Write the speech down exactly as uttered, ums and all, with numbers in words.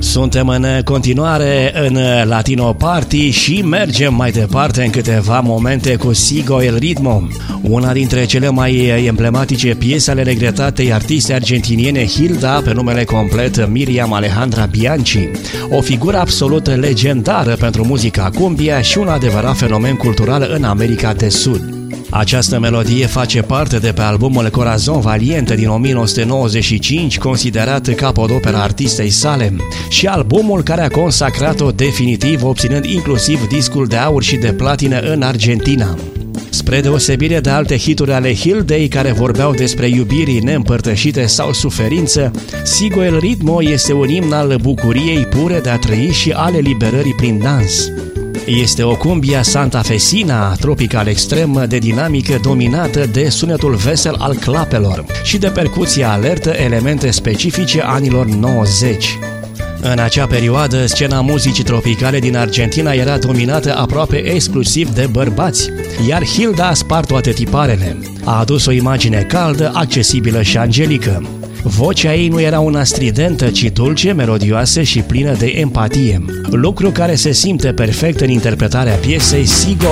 Suntem în continuare în Latino Party și mergem mai departe în câteva momente cu Sigo El Ritmo, una dintre cele mai emblematice piese ale regretatei artiste argentiniene Hilda, pe numele complet Miriam Alejandra Bianchi, o figură absolut legendară pentru muzica cumbia și un adevărat fenomen cultural în America de Sud. Această melodie face parte de pe albumul Corazon Valiente din o mie nouă sute nouăzeci și cinci, considerat capodopera artistei sale, și albumul care a consacrat-o definitiv, obținând inclusiv discul de aur și de platină în Argentina. Spre deosebire de alte hituri ale Hildei care vorbeau despre iubiri neîmpărtășite sau suferință, Sigo El Ritmo este un imn al bucuriei pure de a trăi și ale liberării prin dans. Este o cumbia santafesina, tropical extrem, de dinamică dominată de sunetul vesel al clapelor și de percuția alertă, elemente specifice anilor nouăzeci. În acea perioadă, scena muzicii tropicale din Argentina era dominată aproape exclusiv de bărbați, iar Hilda a spart toate tiparele. A adus o imagine caldă, accesibilă și angelică. Vocea ei nu era una stridentă, ci dulce, melodioasă și plină de empatie, lucru care se simte perfect în interpretarea piesei Sigo